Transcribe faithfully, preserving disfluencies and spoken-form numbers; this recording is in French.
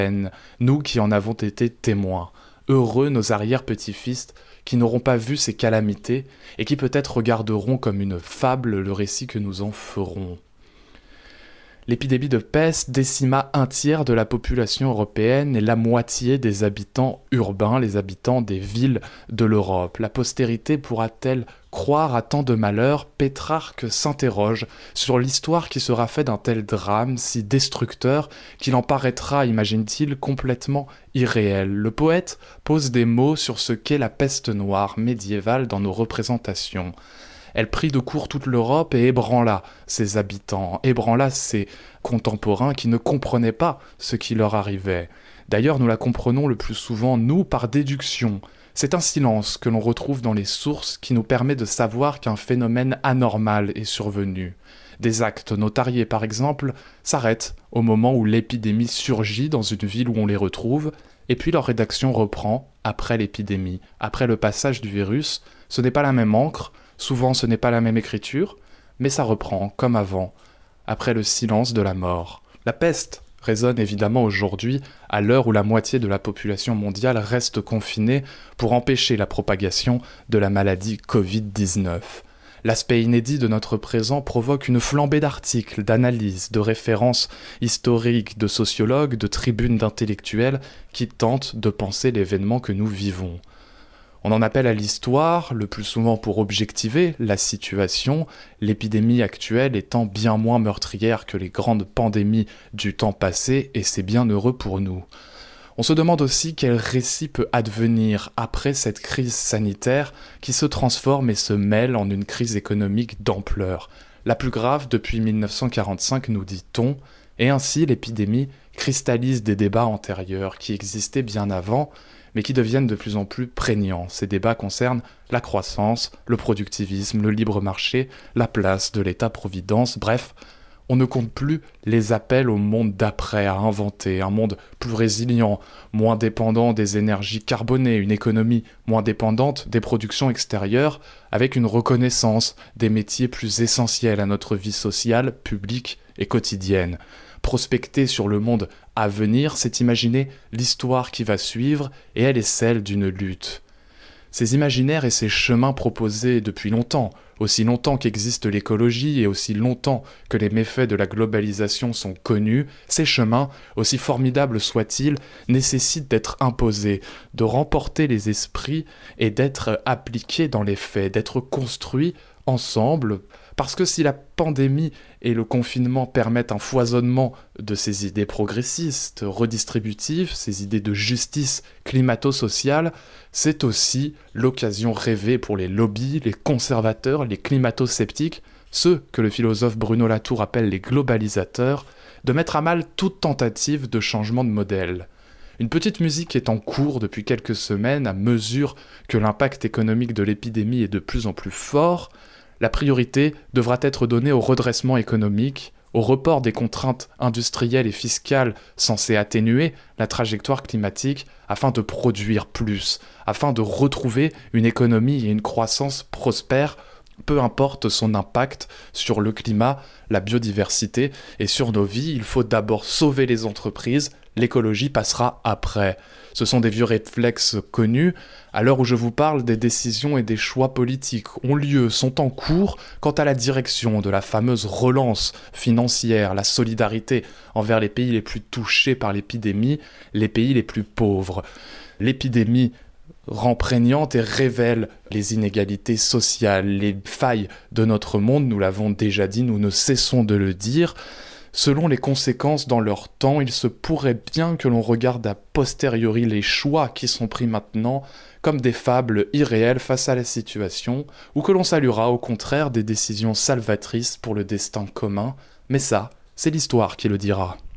nous qui en avons été témoins. Heureux nos arrière-petits-fils qui n'auront pas vu ces calamités et qui peut-être regarderont comme une fable le récit que nous en ferons. L'épidémie de peste décima un tiers de la population européenne et la moitié des habitants urbains, les habitants des villes de l'Europe. La postérité pourra-t-elle croire à tant de malheurs? Pétrarque s'interroge sur l'histoire qui sera faite d'un tel drame si destructeur qu'il en paraîtra, imagine-t-il, complètement irréel. Le poète pose des mots sur ce qu'est la peste noire médiévale dans nos représentations. Elle prit de court toute l'Europe et ébranla ses habitants, ébranla ses contemporains qui ne comprenaient pas ce qui leur arrivait. D'ailleurs, nous la comprenons le plus souvent, nous, par déduction. C'est un silence que l'on retrouve dans les sources qui nous permet de savoir qu'un phénomène anormal est survenu. Des actes notariés, par exemple, s'arrêtent au moment où l'épidémie surgit dans une ville où on les retrouve, et puis leur rédaction reprend après l'épidémie, après le passage du virus. Ce n'est pas la même encre, souvent ce n'est pas la même écriture, mais ça reprend, comme avant, après le silence de la mort. La peste résonne évidemment aujourd'hui, à l'heure où la moitié de la population mondiale reste confinée pour empêcher la propagation de la maladie covid dix-neuf. L'aspect inédit de notre présent provoque une flambée d'articles, d'analyses, de références historiques, de sociologues, de tribunes d'intellectuels qui tentent de penser l'événement que nous vivons. On en appelle à l'histoire, le plus souvent pour objectiver la situation, l'épidémie actuelle étant bien moins meurtrière que les grandes pandémies du temps passé, et c'est bien heureux pour nous. On se demande aussi quel récit peut advenir après cette crise sanitaire qui se transforme et se mêle en une crise économique d'ampleur. La plus grave depuis mille neuf cent quarante-cinq, nous dit-on, et ainsi l'épidémie cristallise des débats antérieurs qui existaient bien avant, mais qui deviennent de plus en plus prégnants. Ces débats concernent la croissance, le productivisme, le libre marché, la place de l'État-providence, bref, on ne compte plus les appels au monde d'après à inventer, un monde plus résilient, moins dépendant des énergies carbonées, une économie moins dépendante des productions extérieures, avec une reconnaissance des métiers plus essentiels à notre vie sociale, publique et quotidienne. Prospecter sur le monde à venir, c'est imaginer l'histoire qui va suivre, et elle est celle d'une lutte. Ces imaginaires et ces chemins proposés depuis longtemps, aussi longtemps qu'existe l'écologie et aussi longtemps que les méfaits de la globalisation sont connus, ces chemins, aussi formidables soient-ils, nécessitent d'être imposés, de remporter les esprits et d'être appliqués dans les faits, d'être construits ensemble, parce que si la pandémie et le confinement permettent un foisonnement de ces idées progressistes, redistributives, ces idées de justice climato-sociale, c'est aussi l'occasion rêvée pour les lobbies, les conservateurs, les climato-sceptiques, ceux que le philosophe Bruno Latour appelle les globalisateurs, de mettre à mal toute tentative de changement de modèle. Une petite musique est en cours depuis quelques semaines à mesure que l'impact économique de l'épidémie est de plus en plus fort. La priorité devra être donnée au redressement économique, au report des contraintes industrielles et fiscales censées atténuer la trajectoire climatique afin de produire plus, afin de retrouver une économie et une croissance prospères, peu importe son impact sur le climat, la biodiversité et sur nos vies. Il faut d'abord sauver les entreprises, l'écologie passera après. Ce sont des vieux réflexes connus. À l'heure où je vous parle, des décisions et des choix politiques ont lieu, sont en cours quant à la direction de la fameuse relance financière, la solidarité envers les pays les plus touchés par l'épidémie, les pays les plus pauvres. L'épidémie rend prégnante et révèle les inégalités sociales, les failles de notre monde, nous l'avons déjà dit, nous ne cessons de le dire. Selon les conséquences dans leur temps, il se pourrait bien que l'on regarde a posteriori les choix qui sont pris maintenant comme des fables irréelles face à la situation, ou que l'on saluera au contraire des décisions salvatrices pour le destin commun, mais ça, c'est l'histoire qui le dira.